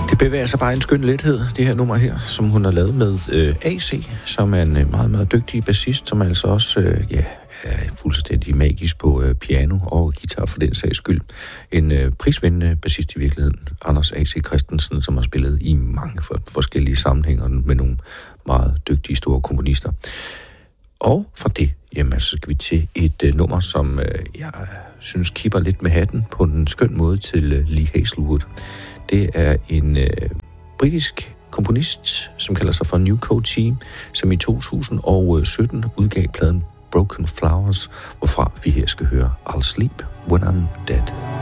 Det bevæger sig bare en skøn lethed, det her nummer her, som hun har lavet med AC, som er en meget, meget dygtig bassist, som altså også er fuldstændig magisk på piano og guitar for den sags skyld. En prisvindende bassist i virkeligheden, Anders A.C. Christensen, som har spillet i mange forskellige sammenhænger med nogle meget dygtige store komponister. Og fra det, jamen, så skal vi til et nummer, som jeg synes kipper lidt med hatten på en skøn måde til Lee Hazlewood. Det er en britisk komponist, som kalder sig for New Code Team, som i 2017 udgav pladen Broken Flowers, hvorfra vi her skal høre I'll Sleep When I'm Dead.